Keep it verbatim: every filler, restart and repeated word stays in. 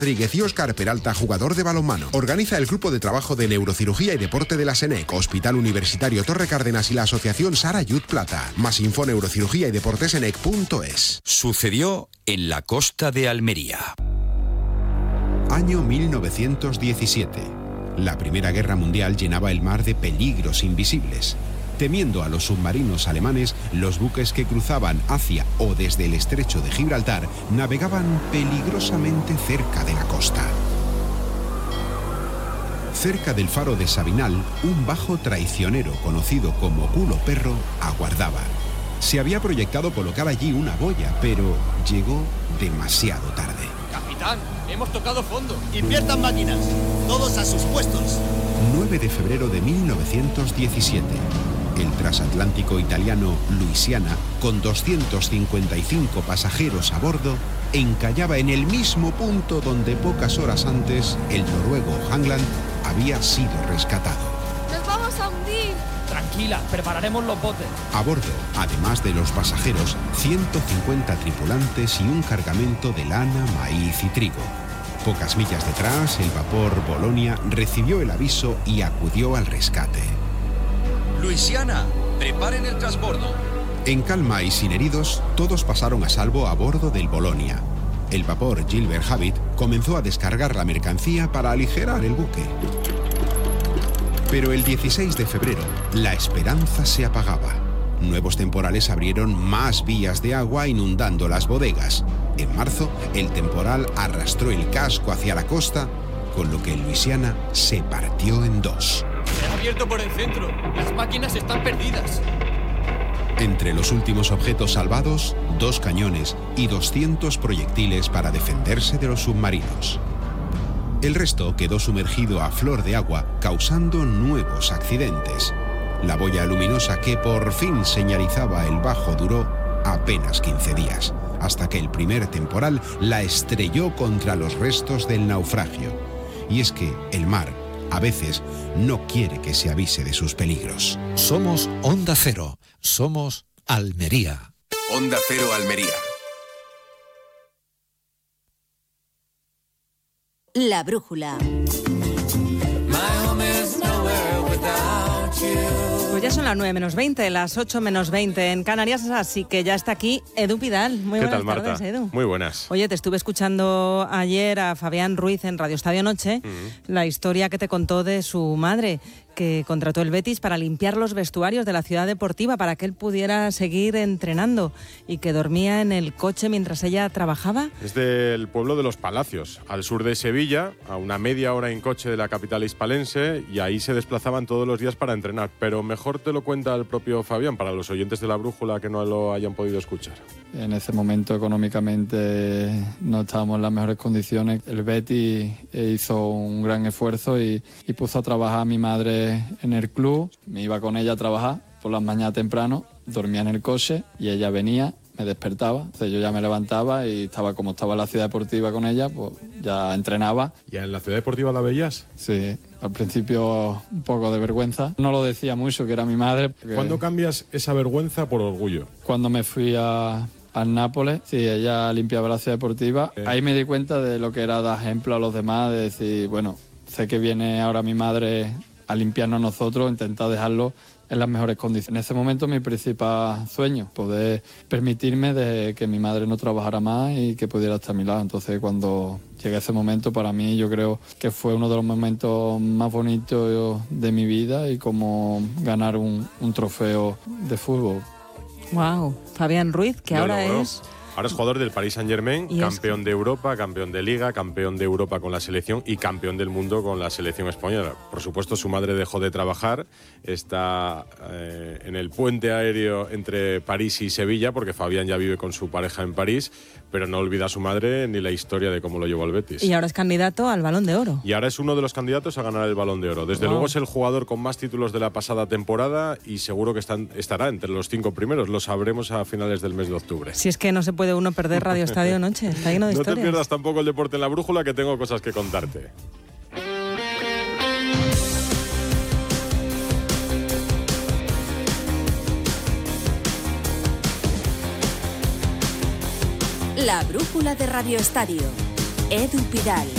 Rodríguez y Óscar Peralta, jugador de balonmano. Organiza el Grupo de Trabajo de Neurocirugía y Deporte de la SENEC, Hospital Universitario Torre Cárdenas y la Asociación Sara Yud Plata. Más info neurocirugía y deporte senec punto es. Sucedió en la costa de Almería. Año mil novecientos diecisiete. La Primera Guerra Mundial llenaba el mar de peligros invisibles. Temiendo a los submarinos alemanes, los buques que cruzaban hacia o desde el estrecho de Gibraltar navegaban peligrosamente cerca de la costa. Cerca del faro de Sabinal, un bajo traicionero conocido como Culo Perro aguardaba. Se había proyectado colocar allí una boya, pero llegó demasiado tarde. Capitán, hemos tocado fondo. Inviertan máquinas. Todos a sus puestos. nueve de febrero de mil novecientos diecisiete. El transatlántico italiano Louisiana, con doscientos cincuenta y cinco pasajeros a bordo, encallaba en el mismo punto donde pocas horas antes el noruego Hangland había sido rescatado. ¡Nos vamos a hundir! Tranquila, prepararemos los botes. A bordo, además de los pasajeros, ciento cincuenta tripulantes y un cargamento de lana, maíz y trigo. Pocas millas detrás, el vapor Bolonia recibió el aviso y acudió al rescate. Luisiana, preparen el transbordo. En calma y sin heridos, todos pasaron a salvo a bordo del Bolonia. El vapor Gilbert Habit comenzó a descargar la mercancía para aligerar el buque. Pero el dieciséis de febrero, la esperanza se apagaba. Nuevos temporales abrieron más vías de agua inundando las bodegas. En marzo, el temporal arrastró el casco hacia la costa, con lo que el Louisiana se partió en dos. Se ha abierto por el centro. Las máquinas están perdidas. Entre los últimos objetos salvados, dos cañones y doscientos proyectiles para defenderse de los submarinos. El resto quedó sumergido a flor de agua, causando nuevos accidentes. La boya luminosa que por fin señalizaba el bajo duró apenas quince días, hasta que el primer temporal la estrelló contra los restos del naufragio. Y es que el mar, a veces, no quiere que se avise de sus peligros. Somos Onda Cero. Somos Almería. Onda Cero Almería. La brújula. Pues ya son las nueve menos veinte, las ocho menos veinte en Canarias, así que ya está aquí Edu Pidal. Muy ¿Qué buenas tal, Marta? tardes, Edu. Muy buenas. Oye, te estuve escuchando ayer a Fabián Ruiz en Radio Estadio Noche, uh-huh. la historia que te contó de su madre, que contrató el Betis para limpiar los vestuarios de la ciudad deportiva para que él pudiera seguir entrenando y que dormía en el coche mientras ella trabajaba. Es del pueblo de Los Palacios, al sur de Sevilla, a una media hora en coche de la capital hispalense, y ahí se desplazaban todos los días para entrenar. Pero mejor te lo cuenta el propio Fabián, para los oyentes de La Brújula que no lo hayan podido escuchar. En ese momento económicamente no estábamos en las mejores condiciones. El Betis hizo un gran esfuerzo y, y puso a trabajar a mi madre en el club. Me iba con ella a trabajar por las mañanas temprano, dormía en el coche y ella venía, me despertaba. Entonces yo ya me levantaba y estaba como estaba en la ciudad deportiva con ella, pues ya entrenaba. ¿Y en la ciudad deportiva la veías? Sí, al principio un poco de vergüenza. No lo decía mucho, que era mi madre. ¿Cuándo cambias esa vergüenza por orgullo? Cuando me fui a... al Nápoles, sí, ella limpiaba la ciudad deportiva. Eh. Ahí me di cuenta de lo que era dar ejemplo a los demás, de decir, bueno, sé que viene ahora mi madre a limpiarnos a nosotros, intentar dejarlo en las mejores condiciones. En ese momento mi principal sueño, poder permitirme de que mi madre no trabajara más y que pudiera estar a mi lado. Entonces cuando llegué a ese momento, para mí yo creo que fue uno de los momentos más bonitos de mi vida y como ganar un, un trofeo de fútbol. Wow, Fabián Ruiz, que Lo ahora logró. es... Ahora es jugador del Paris Saint-Germain, campeón es... de Europa, campeón de Liga, campeón de Europa con la selección y campeón del mundo con la selección española. Por supuesto, su madre dejó de trabajar, está eh, en el puente aéreo entre París y Sevilla, porque Fabián ya vive con su pareja en París, pero no olvida a su madre ni la historia de cómo lo llevó al Betis. Y ahora es candidato al Balón de Oro. Y ahora es uno de los candidatos a ganar el Balón de Oro. Desde wow. luego es el jugador con más títulos de la pasada temporada y seguro que están, estará entre los cinco primeros. Lo sabremos a finales del mes de octubre. Si es que no se puede uno perder Radio Estadio Noche, está lleno de no historias. No te pierdas tampoco el deporte en La Brújula, que tengo cosas que contarte. La Brújula de Radio Estadio. Edu Pidal.